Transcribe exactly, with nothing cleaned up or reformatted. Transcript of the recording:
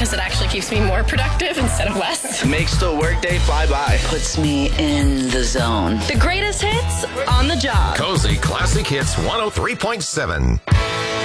because it actually keeps me more productive instead of less. Makes the workday fly by. Puts me in the zone. The greatest hits on the job. Cozy Classic Hits one oh three point seven.